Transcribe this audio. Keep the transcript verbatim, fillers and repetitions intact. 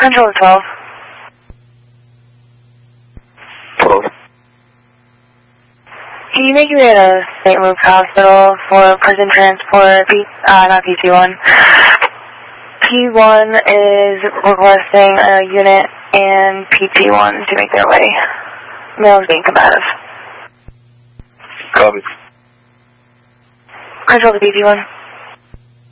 Control to twelve. twelve. Can you make me at a Saint Luke hospital for prison transport? P, uh, not P T one. P one is requesting a unit and P T one to make their way. Male is being combative. Copy. Control to P T one.